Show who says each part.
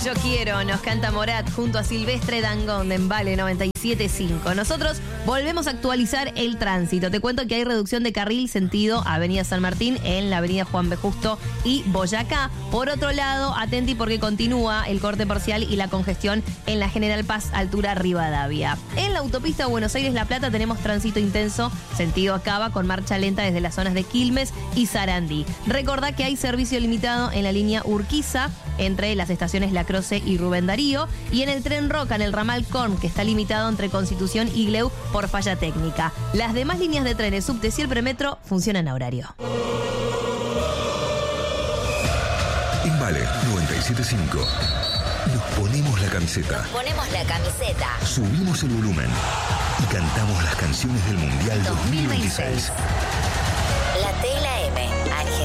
Speaker 1: Yo quiero, nos canta Morat junto a Silvestre Dangond en Vale 97.5. Nosotros volvemos a actualizar el tránsito. Te cuento que hay reducción de carril sentido Avenida San Martín en la Avenida Juan B. Justo y Boyacá. Por otro lado, atenti porque continúa el corte parcial y la congestión en la General Paz, altura Rivadavia. En la autopista Buenos Aires-La Plata tenemos tránsito intenso sentido Cava con marcha lenta desde las zonas de Quilmes y Sarandí. Recordá que hay servicio limitado en la línea Urquiza entre las estaciones La Croce y Rubén Darío, y en el tren Roca, en el ramal Corn, que está limitado entre Constitución y Gleu por falla técnica. Las demás líneas de trenes, subte, y el Metro funcionan a horario.
Speaker 2: En Vale 97.5 nos ponemos la camiseta. Subimos el volumen y cantamos las canciones del Mundial 2026.